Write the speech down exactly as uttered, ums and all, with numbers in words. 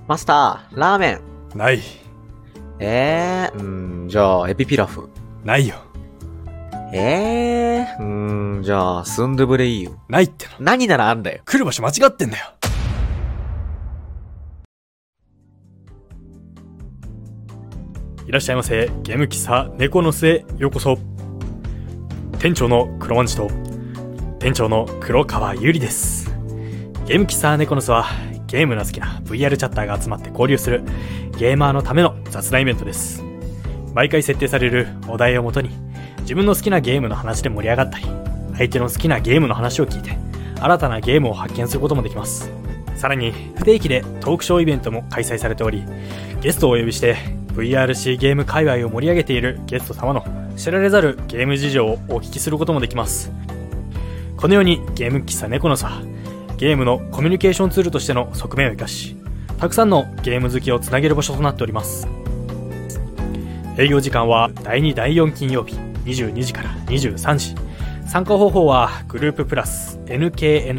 マスター、ラーメン。 ない。 えー、うーん、じゃあ、エビピラフ。 ないよ。 えー、うーん、じゃあ、スンドゥブレイユ。 ないっての。 何ならあんだよ。 来る場所間違ってんだよ。いらっしゃいませ。ゲーム喫茶猫の巣へようこそ。店長の黒まんじと店長の黒川ゆりです。ゲーム喫茶猫の巣はゲームの好きな ブイアール チャッターが集まって交流するゲーマーのための雑談イベントです。毎回設定されるお題をもとに自分の好きなゲームの話で盛り上がったり、相手の好きなゲームの話を聞いて新たなゲームを発見することもできます。さらに不定期でトークショーイベントも開催されており、ゲストをお呼びして ブイアールシー ゲーム界隈を盛り上げているゲスト様の知られざるゲーム事情をお聞きすることもできます。このようにゲーム喫茶猫の巣はゲームのコミュニケーションツールとしての側面を生かし、たくさんのゲーム好きをつなげる場所となっております。営業時間はだいにだいよん金曜日にじゅうにじからにじゅうさんじ。参加方法はグループプラス エヌケーエヌ